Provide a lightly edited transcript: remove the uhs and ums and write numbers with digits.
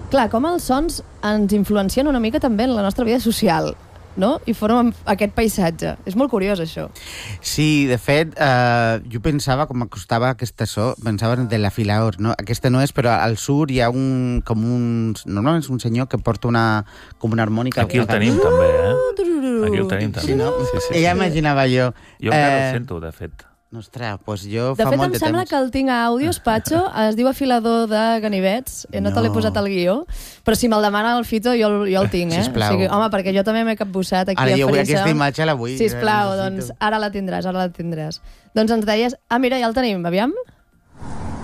Clar, com els sons ens influencien una mica també en la nostra vida social, no? I formen aquest paisatge. És molt curiós, això. Sí, de fet, jo pensava, com m'acostava aquesta so, pensava en de l'afilador, no? Aquesta no és, però al sud hi ha normalment és un senyor que porta com una harmònica. Aquí el tenim també, Aquí el tenim també. Sí, no? Sí. Ja imaginava jo. Jo encara ho sento, de fet. Ostres, doncs jo De fa fet, molt em de sembla temps. que el tinc a àudios, Patxo, es diu afilador de ganivets, no te l'he posat al guió, però si me'l demana el Fito, jo el tinc, Sisplau. O sigui, home, perquè jo també m'he capbussat aquí Ara a jo vull Frissa. aquesta imatge, la vull. Sisplau, doncs ara la tindràs. Doncs ens deies... Ah, mira, ja el tenim, aviam.